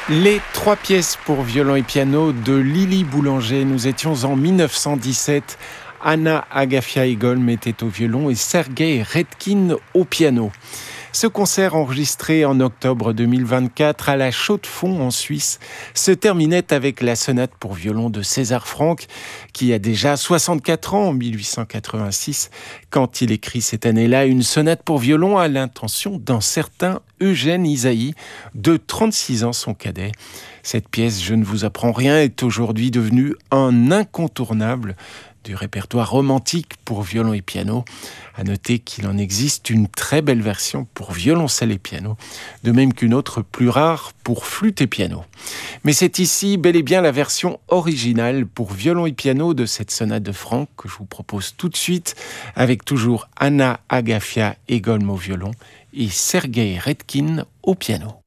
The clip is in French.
Les 3 pièces pour violon et piano de Lily Boulanger. Nous étions en 1917. Anna Agafia-Egholm était au violon et Sergei Redkin au piano. Ce concert enregistré en octobre 2024 à la Chaux-de-Fonds en Suisse se terminait avec la sonate pour violon de César Franck, qui a déjà 64 ans en 1886, quand il écrit cette année-là une sonate pour violon à l'intention d'un certain Eugène Ysaÿe, de 36 ans son cadet. Cette pièce, je ne vous apprends rien, est aujourd'hui devenue un incontournable du répertoire romantique pour violon et piano. À noter qu'il en existe une très belle version pour violoncelle et piano, de même qu'une autre plus rare pour flûte et piano. Mais c'est ici bel et bien la version originale pour violon et piano de cette sonate de Franck que je vous propose tout de suite, avec toujours Anna Agafia-Egholm au violon et Sergei Redkin au piano.